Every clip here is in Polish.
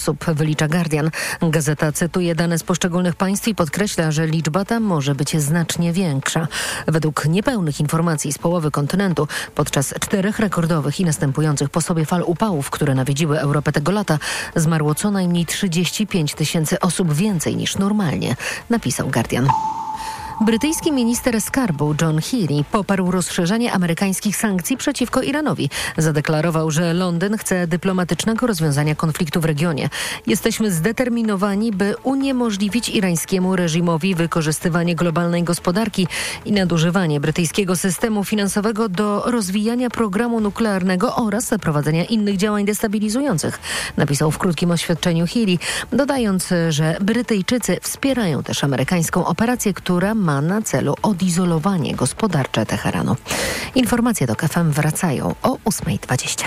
osób, wylicza Guardian. Gazeta cytuje dane z poszczególnych państw i podkreśla, że liczba ta może być znacznie większa. Według niepełnych informacji z połowy kontynentu podczas 4 rekordowych i następujących po sobie fal upałów, które nawiedziły Europę tego lata, zmarło co najmniej 35 000 osób więcej niż normalnie, napisał Guardian. Brytyjski minister skarbu John Healey poparł rozszerzenie amerykańskich sankcji przeciwko Iranowi. Zadeklarował, że Londyn chce dyplomatycznego rozwiązania konfliktu w regionie. Jesteśmy zdeterminowani, by uniemożliwić irańskiemu reżimowi wykorzystywanie globalnej gospodarki i nadużywanie brytyjskiego systemu finansowego do rozwijania programu nuklearnego oraz zaprowadzenia innych działań destabilizujących, napisał w krótkim oświadczeniu Healey, dodając, że Brytyjczycy wspierają też amerykańską operację, która ma na celu odizolowanie gospodarcze Teheranu. Informacje do KFM wracają o 8:20.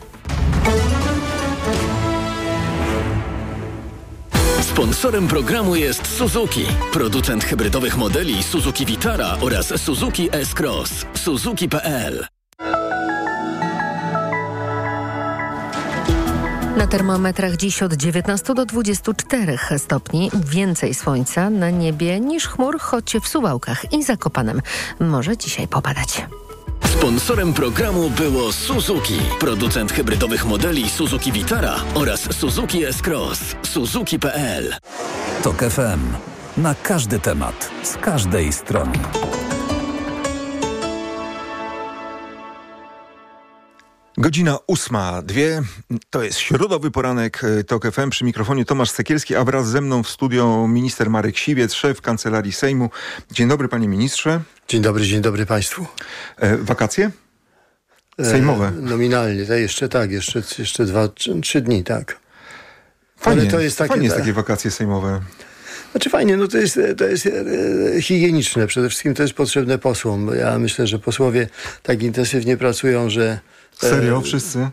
Sponsorem programu jest Suzuki, producent hybrydowych modeli Suzuki Vitara oraz Suzuki S-Cross. Suzuki.pl. Na termometrach dziś od 19 do 24 stopni. Więcej słońca na niebie niż chmur, choć w Suwałkach i Zakopanem może dzisiaj popadać. Sponsorem programu było Suzuki, producent hybrydowych modeli Suzuki Vitara oraz Suzuki S-Cross. Suzuki.pl. TOK FM. Na każdy temat, z każdej strony. Godzina 8:02. To jest środowy poranek TOK FM. Przy mikrofonie Tomasz Sekielski, a wraz ze mną w studio minister Marek Siwiec, szef Kancelarii Sejmu. Dzień dobry, panie ministrze. Dzień dobry państwu. Wakacje? Sejmowe? Nominalnie, to jeszcze 2-3 dni, tak. Fajnie, ale to jest takie, fajnie jest takie wakacje sejmowe. Znaczy fajnie, no to jest higieniczne. Przede wszystkim to jest potrzebne posłom. Ja myślę, że posłowie tak intensywnie pracują, że... Serio? Wszyscy?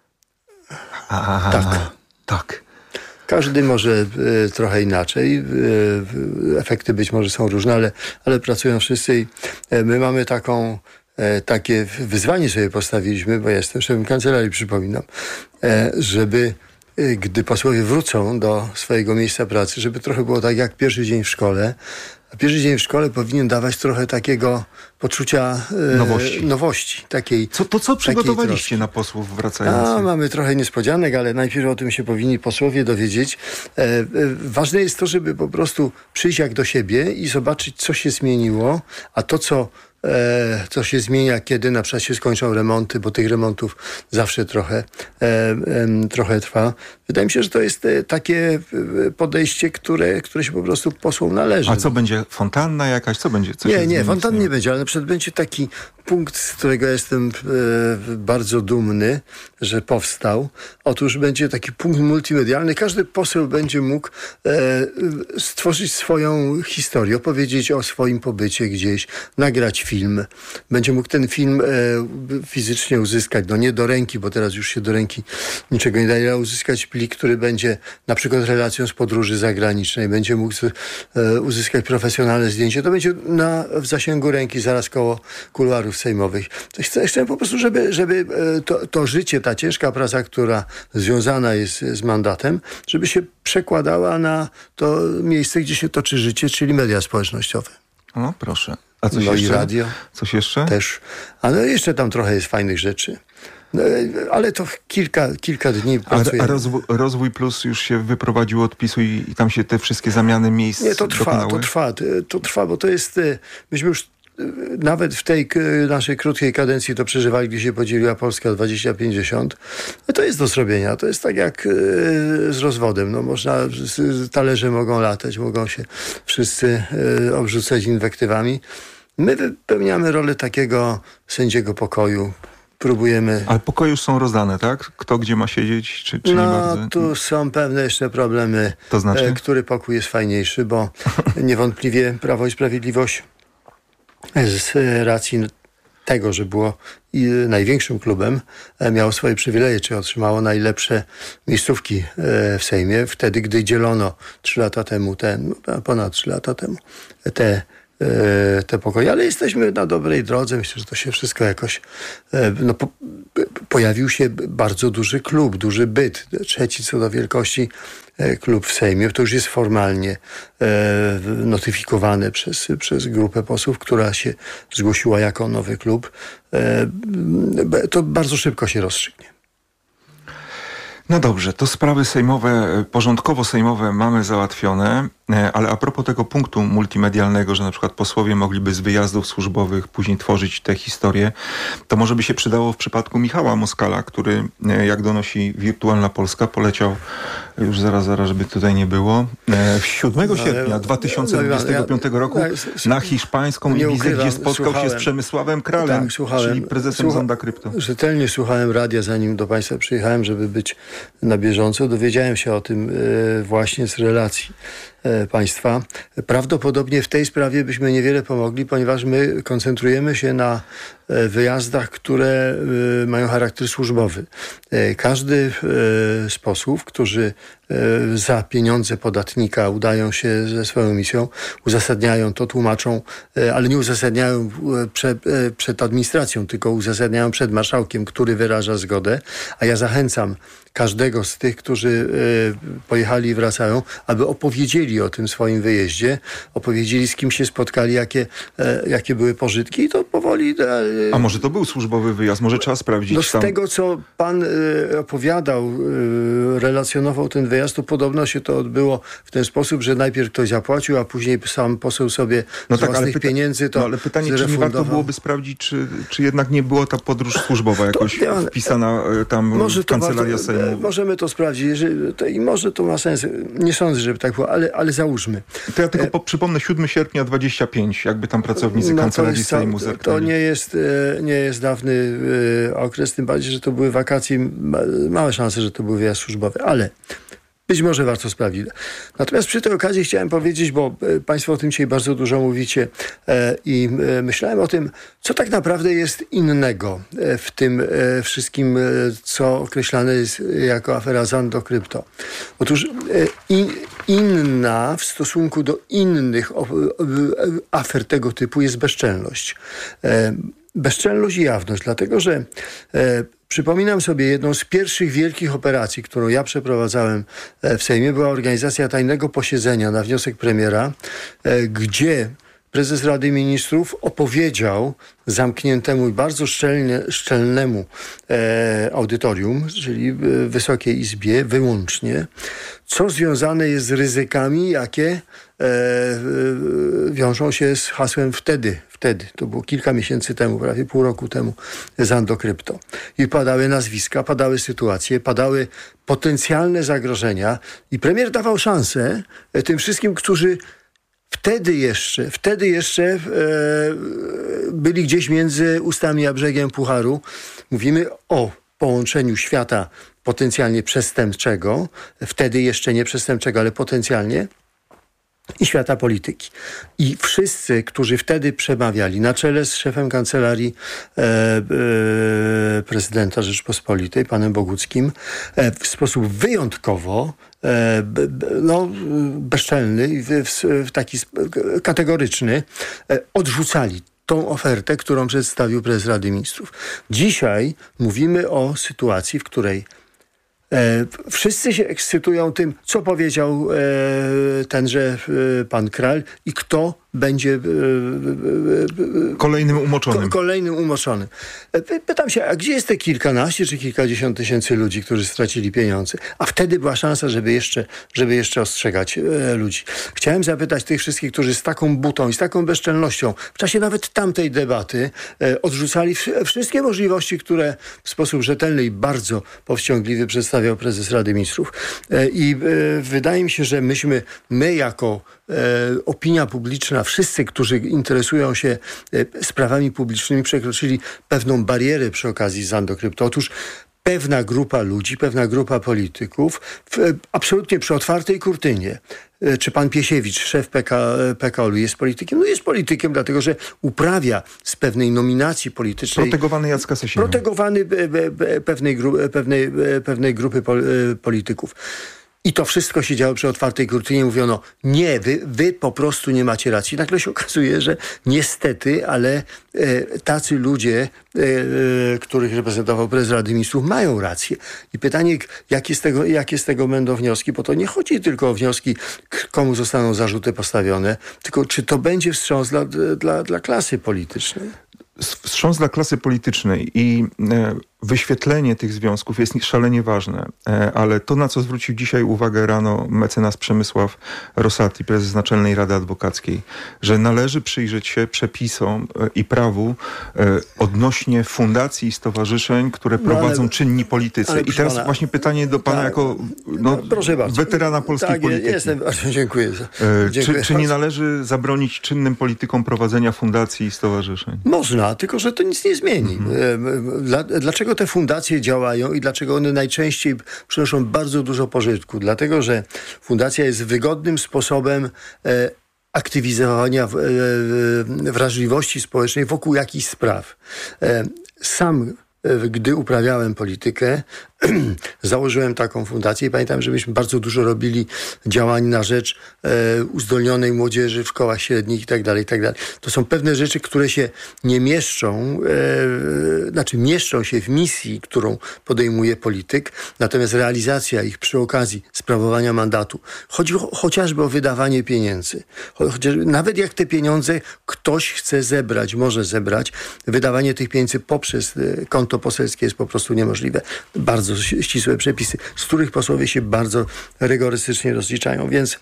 Tak. Każdy może trochę inaczej. Efekty być może są różne, ale pracują wszyscy i my mamy takie wyzwanie sobie postawiliśmy, bo ja jestem szefem kancelarii, przypominam, żeby gdy posłowie wrócą do swojego miejsca pracy, żeby trochę było tak jak pierwszy dzień w szkole. A pierwszy dzień w szkole powinien dawać trochę takiego poczucia nowości. Co przygotowaliście na posłów wracających? Mamy trochę niespodzianek, ale najpierw o tym się powinni posłowie dowiedzieć. Ważne jest to, żeby po prostu przyjść jak do siebie i zobaczyć, co się zmieniło, a to, co się zmienia, kiedy na przykład się skończą remonty, bo tych remontów zawsze trochę trwa. Wydaje mi się, że to jest takie podejście, które się po prostu posłom należy. A co będzie? Fontanna jakaś? Co będzie? Nie, fontanny nie będzie, ale na przykład będzie taki punkt, z którego jestem bardzo dumny, że powstał. Otóż będzie taki punkt multimedialny. Każdy poseł będzie mógł stworzyć swoją historię, opowiedzieć o swoim pobycie gdzieś, nagrać film. Będzie mógł ten film fizycznie uzyskać, nie do ręki, bo teraz już się do ręki niczego nie daje, ale uzyskać plik, który będzie na przykład relacją z podróży zagranicznej. Będzie mógł uzyskać profesjonalne zdjęcie. To będzie w zasięgu ręki, zaraz koło kuluarów sejmowych. Chcę po prostu, żeby to życie, ta ciężka praca, która związana jest z mandatem, żeby się przekładała na to miejsce, gdzie się toczy życie, czyli media społecznościowe. No proszę. A coś jeszcze? I radio. Coś jeszcze? Też. Ale jeszcze tam trochę jest fajnych rzeczy. Ale to kilka dni pracujemy. A Rozwój Plus już się wyprowadził od PiS-u i tam się te wszystkie zamiany miejsc dokonały? To trwa, bo to jest... Myśmy już nawet w tej naszej krótkiej kadencji to przeżywali, gdzie się podzieliła Polska 20-50. To jest do zrobienia. To jest tak jak z rozwodem. Talerze mogą latać, mogą się wszyscy obrzucać inwektywami. My wypełniamy rolę takiego sędziego pokoju. Próbujemy... Ale pokoje już są rozdane, tak? Kto gdzie ma siedzieć, czy nie bardzo? Tu są pewne jeszcze problemy. To znaczy? Który pokój jest fajniejszy, bo niewątpliwie Prawo i Sprawiedliwość z racji tego, że było największym klubem, miało swoje przywileje, czy otrzymało najlepsze miejscówki w Sejmie. Wtedy, gdy dzielono 3 lata temu, ponad 3 lata temu, te te pokoje, ale jesteśmy na dobrej drodze. Myślę, że to się wszystko jakoś pojawił się bardzo duży klub, duży byt, trzeci co do wielkości klub w Sejmie. To już jest formalnie notyfikowane przez grupę posłów, która się zgłosiła jako nowy klub. To bardzo szybko się rozstrzygnie. No dobrze, to sprawy sejmowe, porządkowo sejmowe mamy załatwione, ale a propos tego punktu multimedialnego, że na przykład posłowie mogliby z wyjazdów służbowych później tworzyć te historie, to może by się przydało w przypadku Michała Moskala, który, jak donosi Wirtualna Polska, poleciał, już zaraz, żeby tutaj nie było, 7 sierpnia 2025 roku na hiszpańską Ibizę, gdzie spotkał się z Przemysławem Kralem, czyli prezesem Zonda Krypto. Rzetelnie słuchałem radia, zanim do Państwa przyjechałem, żeby być na bieżąco. Dowiedziałem się o tym właśnie z relacji państwa. Prawdopodobnie w tej sprawie byśmy niewiele pomogli, ponieważ my koncentrujemy się na wyjazdach, które mają charakter służbowy. Każdy z posłów, którzy za pieniądze podatnika udają się ze swoją misją, uzasadniają to, tłumaczą, ale nie uzasadniają przed administracją, tylko uzasadniają przed marszałkiem, który wyraża zgodę, a ja zachęcam każdego z tych, którzy pojechali i wracają, aby opowiedzieli o tym swoim wyjeździe, opowiedzieli, z kim się spotkali, jakie były pożytki i to powoli... A może to był służbowy wyjazd? Może trzeba sprawdzić. No z tego, co pan opowiadał, relacjonował ten wyjazd, to podobno się to odbyło w ten sposób, że najpierw ktoś zapłacił, a później sam poseł sobie z własnych pieniędzy to ale pytanie, czy nie warto byłoby sprawdzić, czy jednak nie była ta podróż służbowa jakoś wpisana tam w Kancelaria Sejmu? Możemy to sprawdzić i może to ma sens. Nie sądzę, żeby tak było, ale załóżmy. To ja tylko przypomnę 7 sierpnia 25, jakby tam pracownicy Kancelarii Sejmu zerknęli. To nie jest dawny okres, tym bardziej, że to były wakacje. Małe szanse, że to był wyjazd służbowy, ale być może warto sprawdzić. Natomiast przy tej okazji chciałem powiedzieć, bo Państwo o tym dzisiaj bardzo dużo mówicie i myślałem o tym, co tak naprawdę jest innego w tym wszystkim, co określane jest jako afera Zando Krypto. Otóż inna w stosunku do innych afer tego typu jest bezczelność. Bezczelność i jawność, dlatego że przypominam sobie, jedną z pierwszych wielkich operacji, którą ja przeprowadzałem w Sejmie, była organizacja tajnego posiedzenia na wniosek premiera, gdzie prezes Rady Ministrów opowiedział zamkniętemu i bardzo szczelnemu audytorium, czyli Wysokiej Izbie wyłącznie, co związane jest z ryzykami, jakie wiążą się z hasłem wtedy, to było kilka miesięcy temu, prawie pół roku temu, Zando Krypto. I padały nazwiska, padały sytuacje, padały potencjalne zagrożenia i premier dawał szansę tym wszystkim, którzy wtedy jeszcze byli gdzieś między ustami a brzegiem pucharu. Mówimy o połączeniu świata potencjalnie przestępczego, wtedy jeszcze nie przestępczego, ale potencjalnie, i świata polityki. I wszyscy, którzy wtedy przemawiali na czele z szefem kancelarii prezydenta Rzeczypospolitej, panem Boguckim, w sposób wyjątkowo bezczelny i w taki kategoryczny odrzucali tą ofertę, którą przedstawił prezes Rady Ministrów. Dzisiaj mówimy o sytuacji, w której wszyscy się ekscytują tym, co powiedział tenże pan Kral i kto będzie kolejnym umoczonym. Pytam się, a gdzie jest te kilkanaście czy kilkadziesiąt tysięcy ludzi, którzy stracili pieniądze? A wtedy była szansa, żeby jeszcze ostrzegać ludzi. Chciałem zapytać tych wszystkich, którzy z taką butą i z taką bezczelnością w czasie nawet tamtej debaty odrzucali wszystkie możliwości, które w sposób rzetelny i bardzo powściągliwy przedstawiał prezes Rady Ministrów. I wydaje mi się, że my jako opinia publiczna, wszyscy, którzy interesują się sprawami publicznymi, przekroczyli pewną barierę przy okazji Zando Krypto. Otóż pewna grupa ludzi, pewna grupa polityków absolutnie przy otwartej kurtynie. Czy pan Piesiewicz, szef PKOL-u jest politykiem? No jest politykiem, dlatego że uprawia z pewnej nominacji politycznej... Protegowany Jacka Sasina. Protegowany pewnej grupy polityków. I to wszystko się działo przy otwartej kurtynie. Mówiono, nie, wy po prostu nie macie racji. Nagle się okazuje, że niestety, ale tacy ludzie, których reprezentował prezes Rady Ministrów, mają rację. I pytanie, jakie z tego będą wnioski, bo to nie chodzi tylko o wnioski, komu zostaną zarzuty postawione, tylko czy to będzie wstrząs dla klasy politycznej. Wstrząs dla klasy politycznej i wyświetlenie tych związków jest szalenie ważne, ale to, na co zwrócił dzisiaj uwagę rano mecenas Przemysław Rosati, prezes Naczelnej Rady Adwokackiej, że należy przyjrzeć się przepisom i prawu odnośnie fundacji i stowarzyszeń, które prowadzą czynni politycy. I teraz właśnie pytanie do pana jako weterana polskiej polityki. Dziękuję. Czy nie należy zabronić czynnym politykom prowadzenia fundacji i stowarzyszeń? Można, tylko że to nic nie zmieni. Dlaczego te fundacje działają i dlaczego one najczęściej przynoszą bardzo dużo pożytku? Dlatego, że fundacja jest wygodnym sposobem aktywizowania wrażliwości społecznej wokół jakichś spraw. Sam, gdy uprawiałem politykę, założyłem taką fundację i pamiętam, że myśmy bardzo dużo robili działań na rzecz uzdolnionej młodzieży w szkołach średnich i tak dalej. To są pewne rzeczy, które się nie mieszczą, mieszczą się w misji, którą podejmuje polityk, natomiast realizacja ich przy okazji sprawowania mandatu, chodzi chociażby o wydawanie pieniędzy. Nawet jak te pieniądze ktoś chce zebrać, może zebrać, wydawanie tych pieniędzy poprzez konto poselskie jest po prostu niemożliwe. Bardzo ścisłe przepisy, z których posłowie się bardzo rygorystycznie rozliczają, więc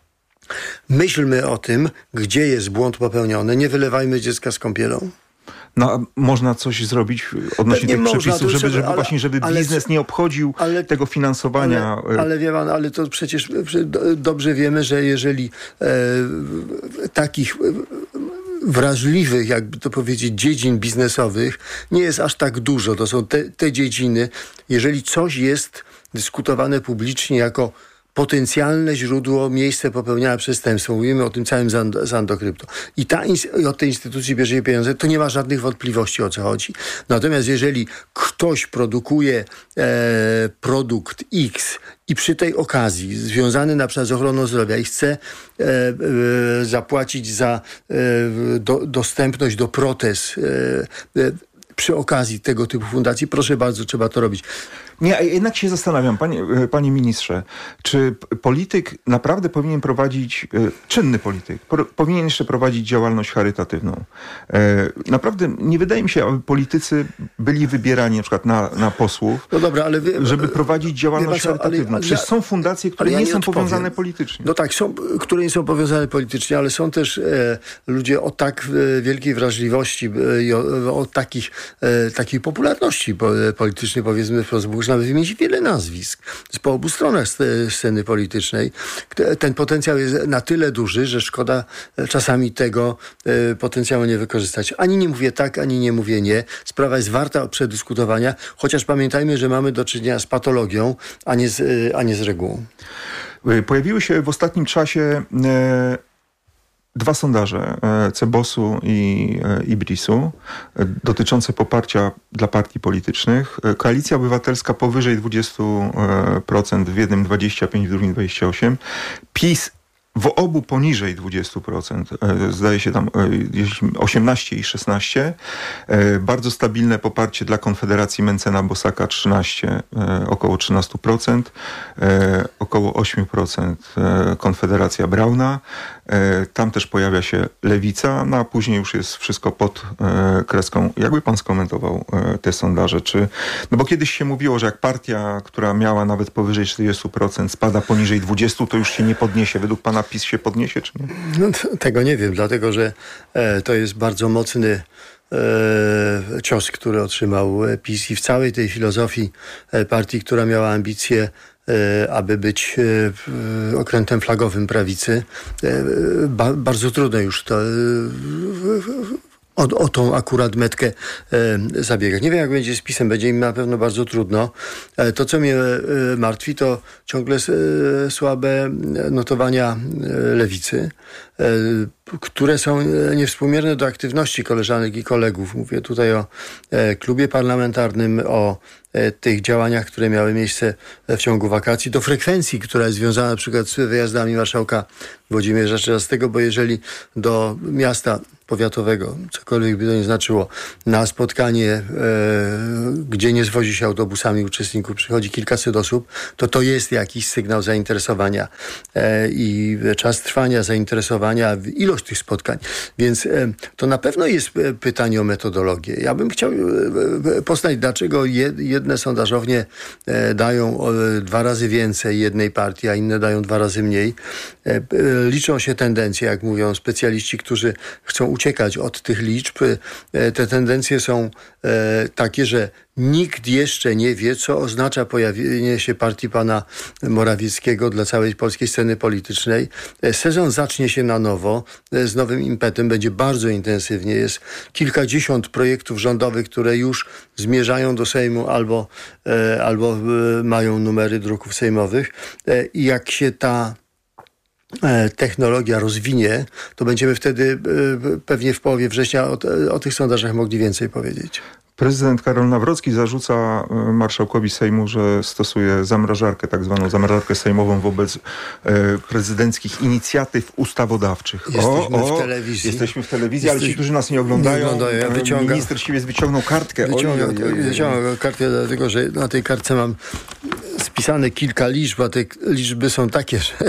myślmy o tym, gdzie jest błąd popełniony, nie wylewajmy dziecka z kąpielą. No a można coś zrobić odnośnie tych przepisów, żeby biznes nie obchodził tego finansowania. Ale wie pan, ale to przecież dobrze wiemy, że jeżeli takich wrażliwych, jakby to powiedzieć, dziedzin biznesowych nie jest aż tak dużo. To są te dziedziny, jeżeli coś jest dyskutowane publicznie jako potencjalne źródło, miejsce popełniania przestępstwa. Mówimy o tym całym Zandokrypto. I od tej instytucji bierze pieniądze, to nie ma żadnych wątpliwości, o co chodzi. Natomiast jeżeli ktoś produkuje produkt X i przy tej okazji, związany na przykład z ochroną zdrowia i chce zapłacić za dostępność do protez przy okazji tego typu fundacji, proszę bardzo, trzeba to robić. Nie, a jednak się zastanawiam, panie ministrze, czy polityk naprawdę powinien prowadzić, czynny polityk, powinien jeszcze prowadzić działalność charytatywną? Naprawdę nie wydaje mi się, aby politycy byli wybierani na przykład na posłów, żeby prowadzić działalność charytatywną. Przecież są fundacje, które nie są powiązane politycznie. No tak, są, które nie są powiązane politycznie, ale są też ludzie o tak wielkiej wrażliwości i o takiej popularności politycznej, powiedzmy wprost, nawet wymienić wiele nazwisk po obu stronach sceny politycznej. Ten potencjał jest na tyle duży, że szkoda czasami tego potencjału nie wykorzystać. Ani nie mówię tak, ani nie mówię nie. Sprawa jest warta przedyskutowania, chociaż pamiętajmy, że mamy do czynienia z patologią, a nie z regułą. Pojawiły się w ostatnim czasie dwa sondaże CBOS-u i BRIS-u dotyczące poparcia dla partii politycznych. Koalicja Obywatelska powyżej 20%, w jednym 25%, w drugim 28%. PiS w obu poniżej 20%, zdaje się tam 18 i 16. Bardzo stabilne poparcie dla Konfederacji Mencena Bosaka 13, około 13%, około 8% Konfederacja Brauna. Tam też pojawia się Lewica, no a później już jest wszystko pod kreską. Jakby pan skomentował te sondaże? No bo kiedyś się mówiło, że jak partia, która miała nawet powyżej 40%, spada poniżej 20%, to już się nie podniesie. Według pana PiS się podniesie, czy nie? No, tego nie wiem, dlatego że to jest bardzo mocny cios, który otrzymał PiS i w całej tej filozofii partii, która miała ambicje, aby być okrętem flagowym prawicy. Bardzo trudno już to o tą akurat metkę zabiegać. Nie wiem, jak będzie z PiS-em. Będzie im na pewno bardzo trudno. To, co mnie martwi, to ciągle słabe notowania Lewicy, które są niewspółmierne do aktywności koleżanek i kolegów. Mówię tutaj o klubie parlamentarnym, o tych działaniach, które miały miejsce w ciągu wakacji, do frekwencji, która jest związana na przykład z wyjazdami marszałka Włodzimierza Czarzastego, bo jeżeli do miasta powiatowego, cokolwiek by to nie znaczyło, na spotkanie, gdzie nie zwozi się autobusami uczestników, przychodzi kilkaset osób, to jest jakiś sygnał zainteresowania i czas trwania zainteresowania, ilość tych spotkań. Więc to na pewno jest pytanie o metodologię. Ja bym chciał poznać, dlaczego jedne sondażownie dają 2 razy więcej jednej partii, a inne dają 2 razy mniej. Liczą się tendencje, jak mówią specjaliści, którzy chcą uciekać od tych liczb. Te tendencje są takie, że nikt jeszcze nie wie, co oznacza pojawienie się partii pana Morawieckiego dla całej polskiej sceny politycznej. Sezon zacznie się na nowo, z nowym impetem, będzie bardzo intensywnie. Jest kilkadziesiąt projektów rządowych, które już zmierzają do Sejmu albo mają numery druków sejmowych. I jak się ta technologia rozwinie, to będziemy wtedy pewnie w połowie września o tych sondażach mogli więcej powiedzieć. Prezydent Karol Nawrocki zarzuca marszałkowi Sejmu, że stosuje zamrażarkę, tak zwaną zamrażarkę sejmową wobec prezydenckich inicjatyw ustawodawczych. Jesteśmy w telewizji, ale ci, którzy nas nie oglądają, minister Siwiec wyciągnął kartkę. Wyciągam kartkę, dlatego że na tej kartce mam spisane kilka liczb, a te liczby są takie, że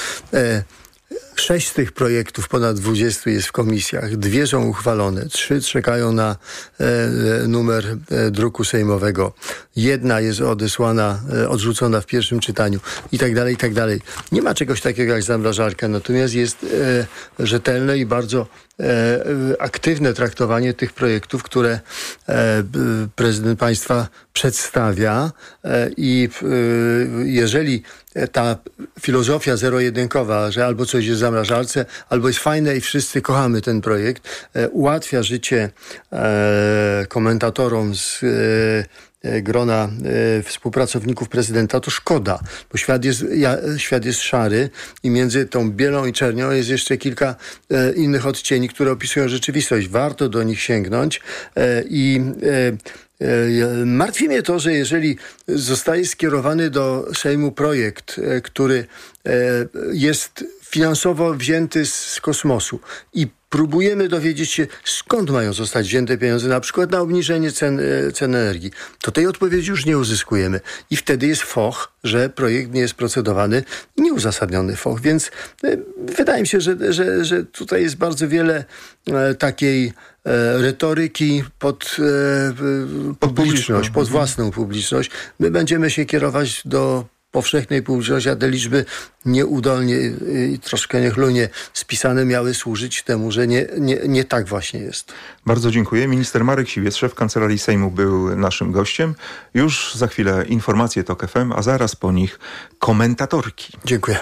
6 z tych projektów, ponad 20 jest w komisjach, 2 są uchwalone, 3 czekają na numer druku sejmowego, 1 jest odrzucona w pierwszym czytaniu i tak dalej, i tak dalej. Nie ma czegoś takiego jak zamrażarka, natomiast jest rzetelne i bardzo aktywne traktowanie tych projektów, które prezydent państwa przedstawia i jeżeli ta filozofia zero-jedynkowa, że albo coś jest w zamrażarce, albo jest fajne i wszyscy kochamy ten projekt, ułatwia życie komentatorom z grona współpracowników prezydenta, to szkoda, bo świat jest szary i między tą bielą i czernią jest jeszcze kilka innych odcieni, które opisują rzeczywistość. Warto do nich sięgnąć i martwi mnie to, że jeżeli zostaje skierowany do Sejmu projekt, który jest finansowo wzięty z kosmosu i próbujemy dowiedzieć się, skąd mają zostać wzięte pieniądze, na przykład na obniżenie cen energii, to tej odpowiedzi już nie uzyskujemy. I wtedy jest foch, że projekt nie jest procedowany, nieuzasadniony foch. Więc wydaje mi się, że tutaj jest bardzo wiele takiej retoryki pod publiczność, pod własną publiczność. My będziemy się kierować do powszechnej publiczności, a te liczby nieudolnie i troszkę niechlujnie spisane miały służyć temu, że nie tak właśnie jest. Bardzo dziękuję. Minister Marek Siwiec, szef Kancelarii Sejmu, był naszym gościem. Już za chwilę informacje TOK FM, a zaraz po nich komentatorki. Dziękuję.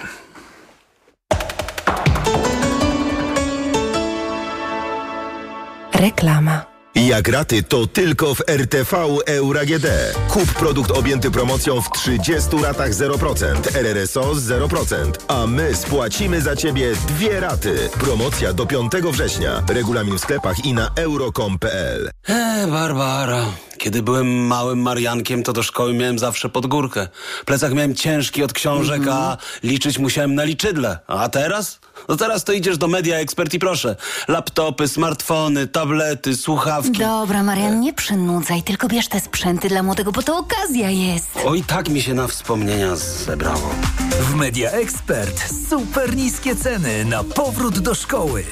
Reklama. Jak raty, to tylko w RTV Euro AGD. Kup produkt objęty promocją w 30 ratach 0%, RRSO z 0%, a my spłacimy za Ciebie 2 raty. Promocja do 5 września. Regulamin w sklepach i na euro.com.pl. Barbara, kiedy byłem małym Mariankiem, to do szkoły miałem zawsze pod górkę. Plecak miałem ciężki od książek, a liczyć musiałem na liczydle. A teraz? No teraz to idziesz do Media Expert i proszę. Laptopy, smartfony, tablety, słuchawki. Dobra, Marian, nie przynudzaj, tylko bierz te sprzęty dla młodego, bo to okazja jest. Oj, tak mi się na wspomnienia zebrało. W Media Expert super niskie ceny na powrót do szkoły.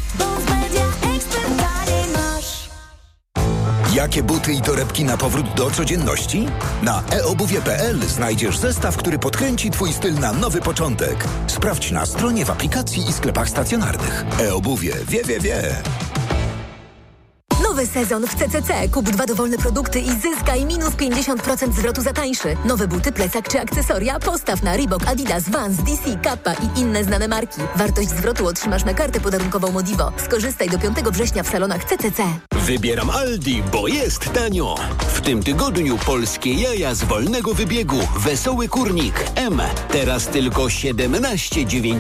Jakie buty i torebki na powrót do codzienności? Na eobuwie.pl znajdziesz zestaw, który podkręci Twój styl na nowy początek. Sprawdź na stronie, w aplikacji i sklepach stacjonarnych. eobuwie. Wie. Nowy sezon w CCC. Kup 2 dowolne produkty i zyskaj minus 50% zwrotu za tańszy. Nowe buty, plecak czy akcesoria? Postaw na Reebok, Adidas, Vans, DC, Kappa i inne znane marki. Wartość zwrotu otrzymasz na kartę podarunkową Modivo. Skorzystaj do 5 września w salonach CCC. Wybieram Aldi, bo jest tanio. W tym tygodniu polskie jaja z wolnego wybiegu. Wesoły kurnik M. Teraz tylko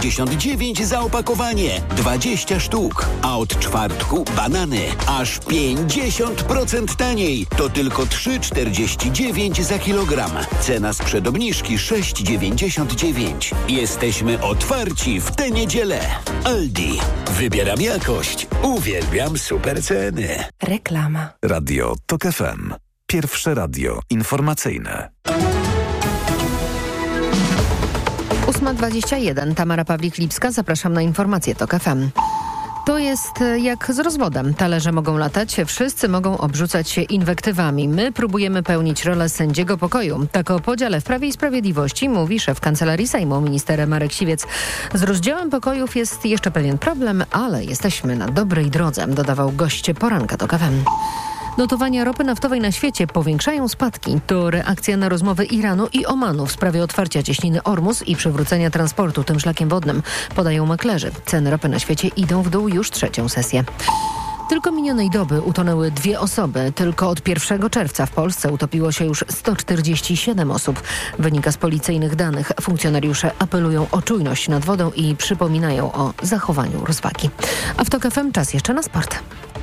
17,99 za opakowanie. 20 sztuk. A od czwartku banany. Aż 50 50% taniej. To tylko 3,49 za kilogram. Cena sprzed obniżki 6,99. Jesteśmy otwarci w tę niedzielę. Aldi. Wybieram jakość. Uwielbiam super ceny. Reklama. Radio TOK FM. Pierwsze radio informacyjne. 8:21. Tamara Pawlik-Lipska. Zapraszam na informacje TOK FM. To jest jak z rozwodem. Talerze mogą latać, wszyscy mogą obrzucać się inwektywami. My próbujemy pełnić rolę sędziego pokoju. Tak o podziale w Prawie i Sprawiedliwości mówi szef Kancelarii Sejmu, minister Marek Siwiec. Z rozdziałem pokojów jest jeszcze pewien problem, ale jesteśmy na dobrej drodze, dodawał gość poranka TOK FM. Notowania ropy naftowej na świecie powiększają spadki. To reakcja na rozmowy Iranu i Omanu w sprawie otwarcia cieśniny Ormus i przywrócenia transportu tym szlakiem wodnym, podają maklerzy. Ceny ropy na świecie idą w dół już trzecią sesję. Tylko minionej doby utonęły 2 osoby. Tylko od 1 czerwca w Polsce utopiło się już 147 osób. Wynika z policyjnych danych. Funkcjonariusze apelują o czujność nad wodą i przypominają o zachowaniu rozwagi. A w TOK FM czas jeszcze na sport.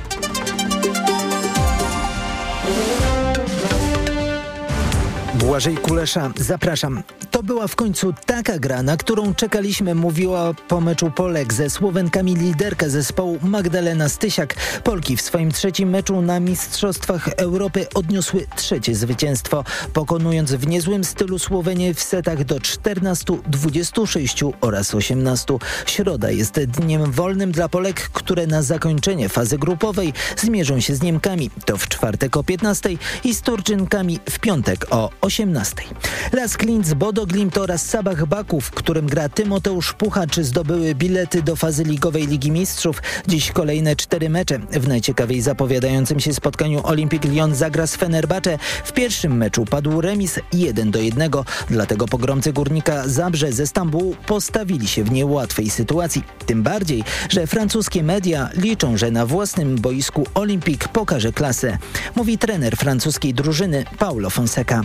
Błażej Kulesza, zapraszam. To była w końcu taka gra, na którą czekaliśmy, mówiła po meczu Polek ze Słowenkami liderka zespołu Magdalena Stysiak. Polki w swoim 3. meczu na Mistrzostwach Europy odniosły 3. zwycięstwo, pokonując w niezłym stylu Słowenię w setach do 14, 26 oraz 18. Środa jest dniem wolnym dla Polek, które na zakończenie fazy grupowej zmierzą się z Niemkami. To w czwartek o 15 i z Turczynkami w piątek o 18. Lask Linz, Bodo Glimt oraz Sabah Baku, w którym gra Tymoteusz Puchacz, zdobyły bilety do fazy ligowej Ligi Mistrzów. Dziś kolejne 4 mecze. W najciekawiej zapowiadającym się spotkaniu Olympique Lyon zagra z Fenerbahce. W pierwszym meczu padł remis 1-1. Dlatego pogromcy Górnika Zabrze ze Stambułu postawili się w niełatwej sytuacji. Tym bardziej, że francuskie media liczą, że na własnym boisku Olympique pokaże klasę. Mówi trener francuskiej drużyny Paulo Fonseca.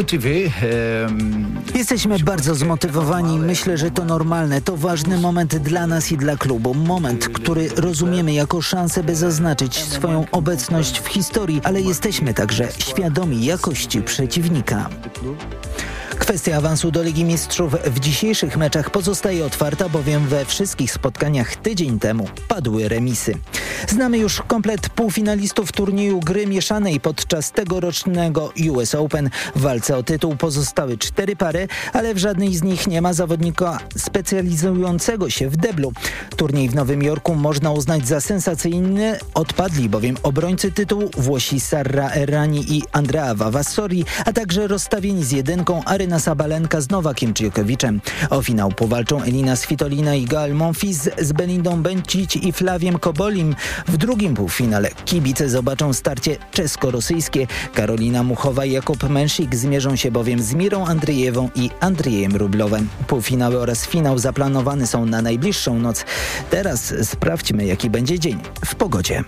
Jesteśmy bardzo zmotywowani. Myślę, że to normalne. To ważny moment dla nas i dla klubu. Moment, który rozumiemy jako szansę, by zaznaczyć swoją obecność w historii, ale jesteśmy także świadomi jakości przeciwnika. Kwestia awansu do Ligi Mistrzów w dzisiejszych meczach pozostaje otwarta, bowiem we wszystkich spotkaniach tydzień temu padły remisy. Znamy już komplet półfinalistów turnieju gry mieszanej podczas tegorocznego US Open. W walce o tytuł pozostały 4 pary, ale w żadnej z nich nie ma zawodnika specjalizującego się w deblu. Turniej w Nowym Jorku można uznać za sensacyjny. Odpadli bowiem obrońcy tytułu Włosi Sarra Errani i Andrea Vavassori, a także rozstawieni z jedynką Aryna Sabalenka z Nowakiem Djokoviczem. O finał powalczą Elina Svitolina i Gael Monfils z Belindą Bencic i Flaviem Kobolim. W drugim półfinale kibice zobaczą starcie czesko-rosyjskie. Karolina Muchowa i Jakub Mensik zmierzą się bowiem z Mirą Andrzejewą i Andrzejem Rublowem. Półfinały oraz finał zaplanowane są na najbliższą noc. Teraz sprawdźmy, jaki będzie dzień w pogodzie.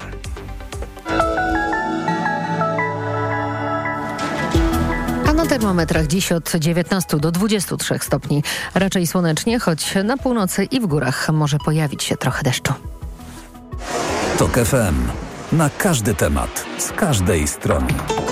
Na termometrach dziś od 19 do 23 stopni. Raczej słonecznie, choć na północy i w górach może pojawić się trochę deszczu. TOK FM. Na każdy temat, z każdej strony.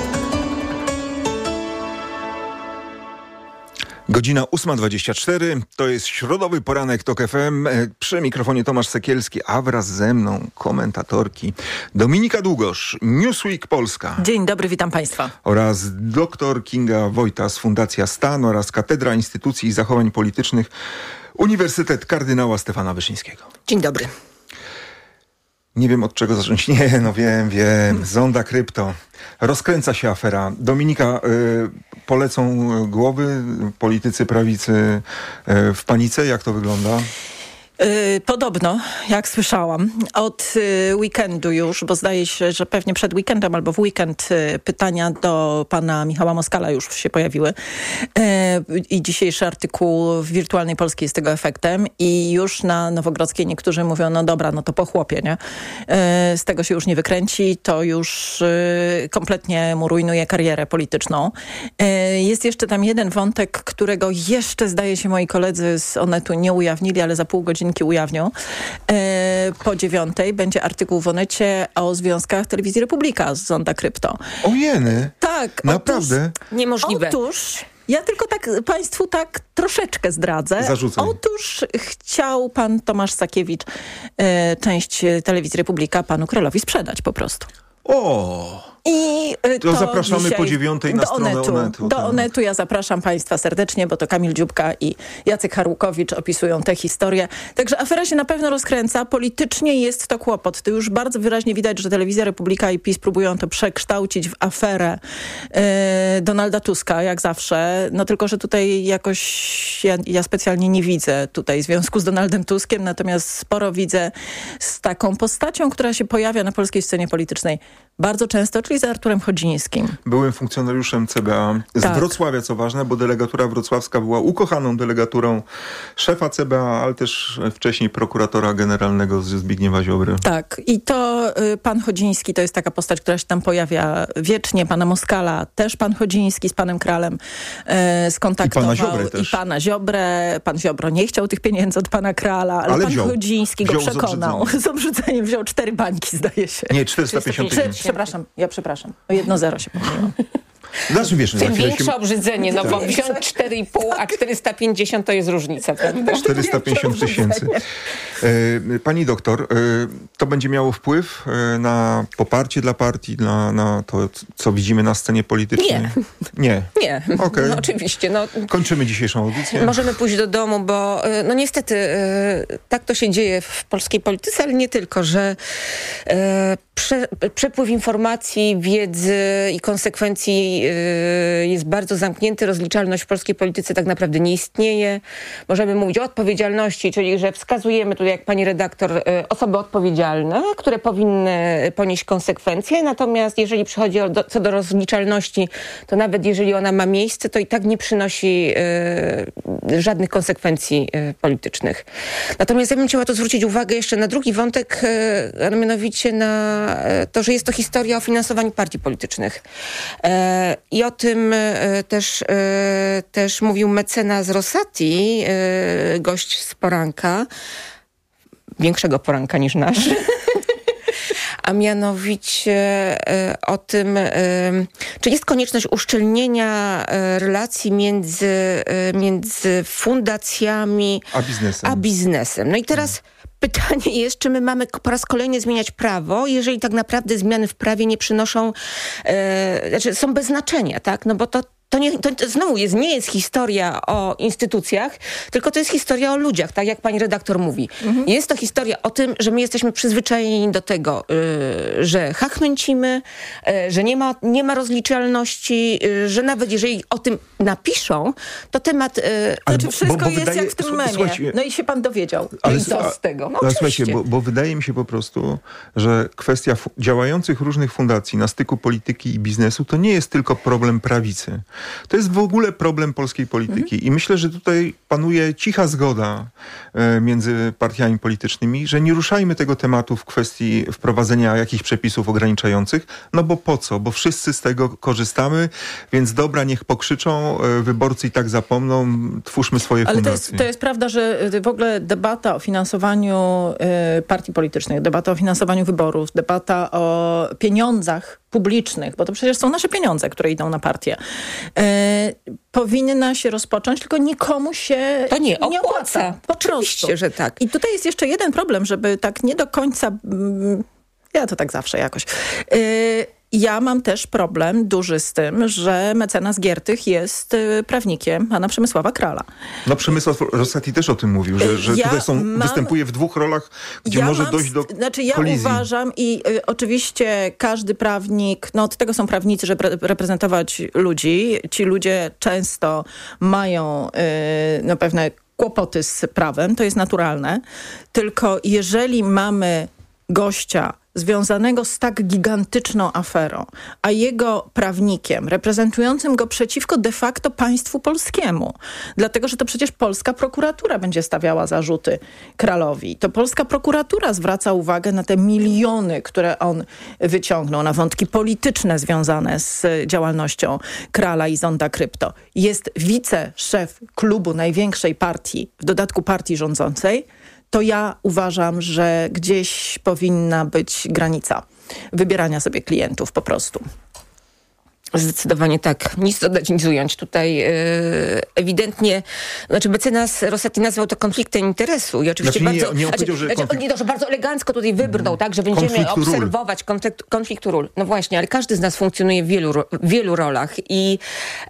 Godzina 8:24, to jest środowy poranek TOK FM. Przy mikrofonie Tomasz Sekielski, a wraz ze mną komentatorki Dominika Długosz, Newsweek Polska. Dzień dobry, witam Państwa. Oraz dr Kinga Wojtas, Fundacja Stan oraz Katedra Instytucji i Zachowań Politycznych, Uniwersytet Kardynała Stefana Wyszyńskiego. Dzień dobry. Nie wiem, od czego zacząć. Nie, no wiem. Zonda krypto. Rozkręca się afera. Dominika, polecą głowy, politycy prawicy w panice? Jak to wygląda? Podobno, jak słyszałam, od weekendu już, bo zdaje się, że pewnie przed weekendem albo w weekend pytania do pana Michała Moskala już się pojawiły. I dzisiejszy artykuł w Wirtualnej Polskiej jest tego efektem. I już na Nowogrodzkiej niektórzy mówią, no dobra, no to po chłopie, nie? Z tego się już nie wykręci, to już kompletnie mu rujnuje karierę polityczną. Jest jeszcze tam jeden wątek, którego jeszcze, zdaje się, moi koledzy z Onetu nie ujawnili, ale za pół godziny odcinki ujawnią. Po 9:00 będzie artykuł w Onecie o związkach Telewizji Republika z Zonda Krypto. Ojeny! Tak. Naprawdę? Niemożliwe. Otóż... Ja tylko tak państwu tak troszeczkę zdradzę. Zarzucaj. Otóż chciał pan Tomasz Sakiewicz część Telewizji Republika panu Królowi sprzedać po prostu. O! I to zapraszamy po 9:00 na stronę Onetu. Do Onetu ja zapraszam państwa serdecznie, bo to Kamil Dziubka i Jacek Harłukowicz opisują tę historię. Także afera się na pewno rozkręca. Politycznie jest to kłopot. To już bardzo wyraźnie widać, że Telewizja Republika i PiS próbują to przekształcić w aferę Donalda Tuska, jak zawsze. No tylko, że tutaj jakoś ja specjalnie nie widzę tutaj związku z Donaldem Tuskiem, natomiast sporo widzę z taką postacią, która się pojawia na polskiej scenie politycznej bardzo często, czyli z Arturem Chodzińskim. Byłym funkcjonariuszem CBA z Wrocławia, co ważne, bo delegatura wrocławska była ukochaną delegaturą szefa CBA, ale też wcześniej prokuratora generalnego Zbigniewa Ziobry. Tak. I to pan Chodziński to jest taka postać, która się tam pojawia wiecznie. Pana Moskala, też pan Chodziński z panem Kralem skontaktował. I pana Ziobrę też. I pana Ziobrę. Pan Ziobro nie chciał tych pieniędzy od pana Krala, ale pan Chodziński go przekonał. Z obrzydzeniem wziął 4 bańki, zdaje się. Nie, 450 tysięcy. Przepraszam. O 1,0 się pomyliłam. Znaczy, wiesz, tym większe obrzydzenie, no bo wziąć 4,5, a 450 to jest różnica, prawda? 450 tysięcy. Pani doktor, to będzie miało wpływ na poparcie dla partii, na to, co widzimy na scenie politycznej? Nie. Okay. No, oczywiście. No, kończymy dzisiejszą audycję. Możemy pójść do domu, bo no niestety tak to się dzieje w polskiej polityce, ale nie tylko, że przepływ informacji, wiedzy i konsekwencji jest bardzo zamknięty. Rozliczalność w polskiej polityce tak naprawdę nie istnieje. Możemy mówić o odpowiedzialności, czyli że wskazujemy tutaj, jak pani redaktor, osoby odpowiedzialne, które powinny ponieść konsekwencje. Natomiast jeżeli przychodzi co do rozliczalności, to nawet jeżeli ona ma miejsce, to i tak nie przynosi żadnych konsekwencji politycznych. Natomiast ja bym chciała to zwrócić uwagę jeszcze na drugi wątek, a mianowicie na to, że jest to historia o finansowaniu partii politycznych. I o tym też mówił mecenas Rosati, gość z poranka, większego poranka niż nasz. A mianowicie o tym, czy jest konieczność uszczelnienia relacji między fundacjami a biznesem. No i teraz pytanie jest, czy my mamy po raz kolejny zmieniać prawo, jeżeli tak naprawdę zmiany w prawie nie przynoszą, są bez znaczenia, tak? No bo to znowu nie jest historia o instytucjach, tylko to jest historia o ludziach, tak jak pani redaktor mówi. Jest to historia o tym, że my jesteśmy przyzwyczajeni do tego, że chachmęcimy, że nie ma rozliczalności, że nawet jeżeli o tym napiszą, to temat... wszystko jest jak w tym memie. No i się pan dowiedział. Ale co z tego? No, słuchajcie, bo wydaje mi się po prostu, że kwestia działających różnych fundacji na styku polityki i biznesu to nie jest tylko problem prawicy. To jest w ogóle problem polskiej polityki i myślę, że tutaj panuje cicha zgoda między partiami politycznymi, że nie ruszajmy tego tematu w kwestii wprowadzenia jakichś przepisów ograniczających, no bo po co? Bo wszyscy z tego korzystamy, więc dobra, niech pokrzyczą, wyborcy i tak zapomną, twórzmy swoje fundacje. Ale to jest prawda, że w ogóle debata o finansowaniu partii politycznych, debata o finansowaniu wyborów, debata o pieniądzach publicznych, bo to przecież są nasze pieniądze, które idą na partię, powinna się rozpocząć, tylko nikomu się to nie opłaca. Po Oczywiście, prostu. że tak. I tutaj jest jeszcze jeden problem, żeby tak nie do końca... Ja to tak zawsze jakoś... Ja mam też problem duży z tym, że mecenas Giertych jest prawnikiem pana Przemysława Krala. No Przemysław Rosati też o tym mówił, że tutaj występuje w 2 rolach, gdzie może dojść do kolizji. Uważam i oczywiście każdy prawnik, no od tego są prawnicy, żeby reprezentować ludzi. Ci ludzie często mają pewne kłopoty z prawem, to jest naturalne. Tylko jeżeli mamy gościa związanego z tak gigantyczną aferą, a jego prawnikiem, reprezentującym go przeciwko de facto państwu polskiemu. Dlatego, że to przecież polska prokuratura będzie stawiała zarzuty Kralowi. To polska prokuratura zwraca uwagę na te miliony, które on wyciągnął, na wątki polityczne związane z działalnością Krala i Zonda Krypto. Jest wiceszef klubu największej partii, w dodatku partii rządzącej. to ja uważam, że gdzieś powinna być granica wybierania sobie klientów po prostu. Zdecydowanie tak. Nic dodać, nic ująć. Tutaj ewidentnie, mecenas Rossetti nazwał to konfliktem interesu i oczywiście że bardzo elegancko tutaj wybrnął, tak, że będziemy obserwować konfliktu ról. No właśnie, ale każdy z nas funkcjonuje w wielu rolach i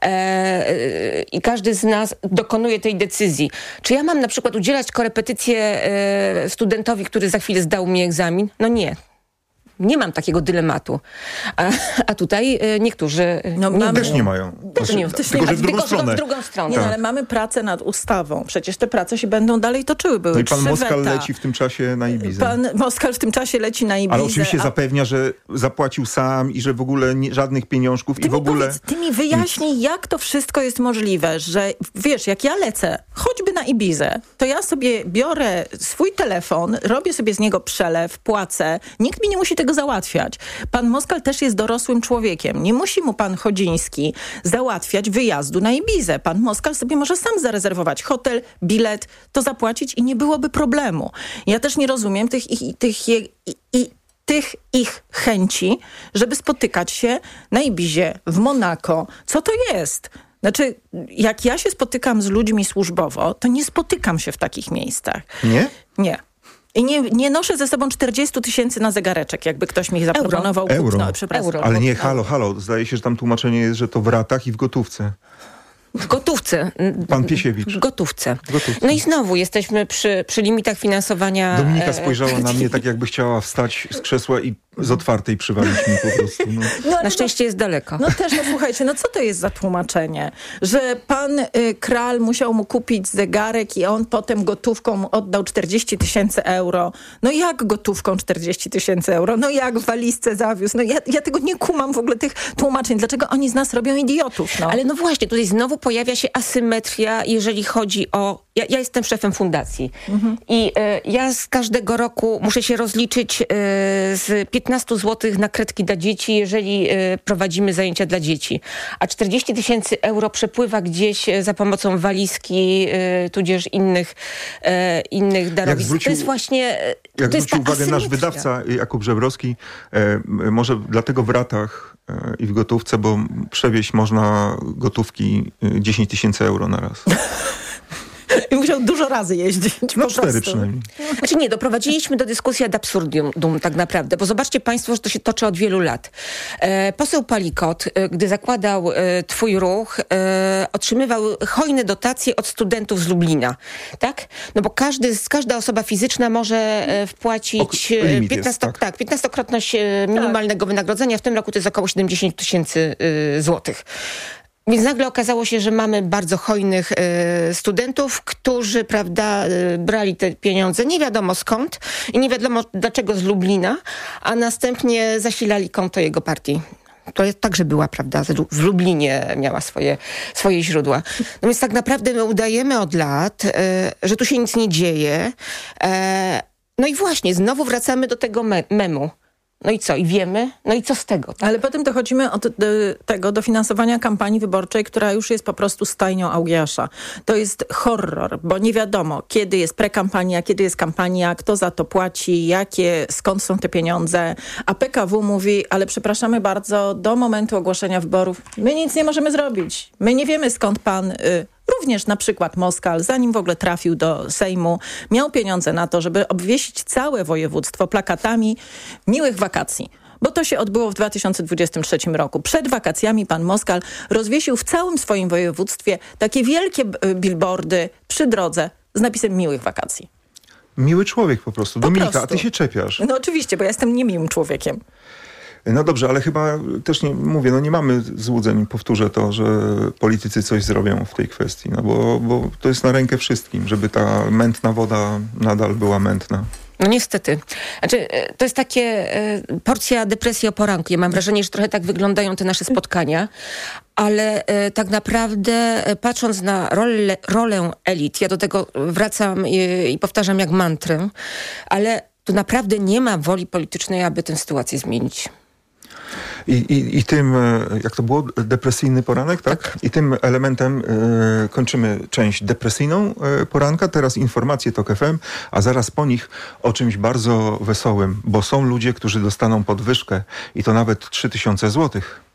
każdy z nas dokonuje tej decyzji. Czy ja mam na przykład udzielać korepetycję studentowi, który za chwilę zdał mi egzamin? No nie. Nie mam takiego dylematu. A tutaj niektórzy też nie mają. Tylko w drugą stronę. Nie, ale mamy pracę nad ustawą. Przecież te prace się będą dalej toczyły. Były no i pan Moskal leci w tym czasie na Ibizę. Pan Moskal w tym czasie leci na Ibizę. Ale oczywiście zapewnia, że zapłacił sam i że w ogóle żadnych pieniążków i w ogóle... Ty mi wyjaśnij, jak to wszystko jest możliwe, że wiesz, jak ja lecę choćby na Ibizę, to ja sobie biorę swój telefon, robię sobie z niego przelew, płacę. Nikt mi nie musi tego załatwiać. Pan Moskal też jest dorosłym człowiekiem. Nie musi mu pan Chodziński załatwiać wyjazdu na Ibizę. Pan Moskal sobie może sam zarezerwować hotel, bilet, to zapłacić i nie byłoby problemu. Ja też nie rozumiem tych ich chęci, żeby spotykać się na Ibizie, w Monako. Co to jest? Znaczy, jak ja się spotykam z ludźmi służbowo, to nie spotykam się w takich miejscach. Nie? Nie. I nie noszę ze sobą 40 000 na zegareczek, jakby ktoś mi zaproponował kupno. Euro. Ale nie, halo. Zdaje się, że tam tłumaczenie jest, że to w ratach i w gotówce. W gotówce. Pan Piesiewicz. W gotówce. No i znowu jesteśmy przy limitach finansowania. Dominika spojrzała na mnie tak, jakby chciała wstać z krzesła i z otwartej przywalić mi po prostu. Na szczęście jest daleko. Słuchajcie, co to jest za tłumaczenie? Że pan Kral musiał mu kupić zegarek i on potem gotówką mu oddał 40 000 euro. No jak gotówką 40 000 euro? No jak w walizce zawiózł? No ja tego nie kumam w ogóle tych tłumaczeń. Dlaczego oni z nas robią idiotów? Ale no właśnie, tutaj znowu pojawia się asymetria, jeżeli chodzi o... Ja jestem szefem fundacji i ja z każdego roku muszę się rozliczyć z 15 zł na kredki dla dzieci, jeżeli prowadzimy zajęcia dla dzieci. A 40 000 euro przepływa gdzieś za pomocą walizki, tudzież innych darowizn. To jest właśnie... Jak zwrócił uwagę nasz wydawca Jakub Żebrowski, może dlatego w ratach i w gotówce, bo przewieźć można gotówki 10 000 euro na raz. I musiał dużo razy jeździć. No 4 przynajmniej. Znaczy nie, doprowadziliśmy do dyskusji ad absurdum tak naprawdę, bo zobaczcie państwo, że to się toczy od wielu lat. Poseł Palikot, gdy zakładał Twój Ruch, otrzymywał hojne dotacje od studentów z Lublina. Tak? No bo każda osoba fizyczna może wpłacić 15-krotność minimalnego wynagrodzenia. W tym roku to jest około 70 000 złotych. Więc nagle okazało się, że mamy bardzo hojnych studentów, którzy, brali te pieniądze nie wiadomo skąd i nie wiadomo dlaczego z Lublina, a następnie zasilali konto jego partii. To także była, w Lublinie miała swoje źródła. No więc tak naprawdę my udajemy od lat, że tu się nic nie dzieje. No i właśnie, znowu wracamy do tego memu. No i co? I wiemy? No i co z tego? Ale potem dochodzimy od tego dofinansowania kampanii wyborczej, która już jest po prostu stajnią Augiasza. To jest horror, bo nie wiadomo, kiedy jest prekampania, kiedy jest kampania, kto za to płaci, skąd są te pieniądze. A PKW mówi, ale przepraszamy bardzo, do momentu ogłoszenia wyborów my nic nie możemy zrobić. My nie wiemy, skąd pan... Również na przykład Moskal, zanim w ogóle trafił do Sejmu, miał pieniądze na to, żeby obwiesić całe województwo plakatami miłych wakacji. Bo to się odbyło w 2023 roku. Przed wakacjami pan Moskal rozwiesił w całym swoim województwie takie wielkie billboardy przy drodze z napisem miłych wakacji. Miły człowiek po prostu. Dominika, a ty się czepiasz. No oczywiście, bo ja jestem niemiłym człowiekiem. No dobrze, ale chyba też nie mamy złudzeń, powtórzę to, że politycy coś zrobią w tej kwestii, no bo to jest na rękę wszystkim, żeby ta mętna woda nadal była mętna. No niestety. Znaczy, to jest takie porcja depresji o poranku. Ja mam wrażenie, że trochę tak wyglądają te nasze spotkania, ale tak naprawdę patrząc na rolę elit, ja do tego wracam i powtarzam jak mantrę, ale tu naprawdę nie ma woli politycznej, aby tę sytuację zmienić. I tym, jak to było, depresyjny poranek, tak? I tym elementem kończymy część depresyjną poranka. Teraz informacje TOK FM, a zaraz po nich o czymś bardzo wesołym, bo są ludzie, którzy dostaną podwyżkę i to nawet 3000 złotych.